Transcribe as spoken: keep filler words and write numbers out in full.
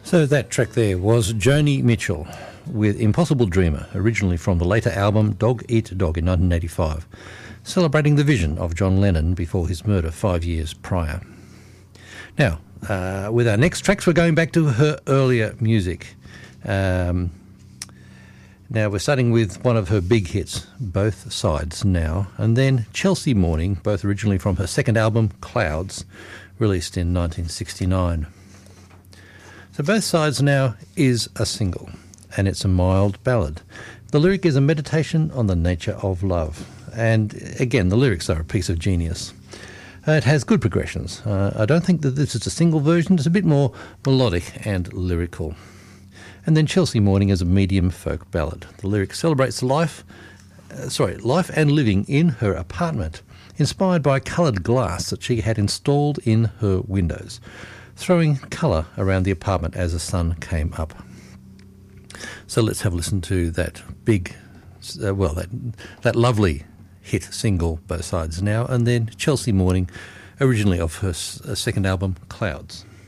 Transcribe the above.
So that track there was Joni Mitchell with Impossible Dreamer, originally from the later album Dog Eat Dog in nineteen eighty-five, celebrating the vision of John Lennon before his murder five years prior. Now, uh, with our next tracks, we're going back to her earlier music. Um, now, we're starting with one of her big hits, Both Sides Now, and then Chelsea Morning, both originally from her second album, Clouds, released in nineteen sixty-nine. So Both Sides Now is a single, and it's a mild ballad. The lyric is a meditation on the nature of love. And again, the lyrics are a piece of genius. Uh, it has good progressions. Uh, I don't think that this is a single version. It's a bit more melodic and lyrical. And then Chelsea Morning is a medium folk ballad. The lyric celebrates life, uh, sorry, life and living in her apartment, inspired by coloured glass that she had installed in her windows, throwing colour around the apartment as the sun came up. So let's have a listen to that big, uh, well, that that lovely hit single, Both Sides Now, and then Chelsea Morning, originally of her s- uh, second album, Clouds.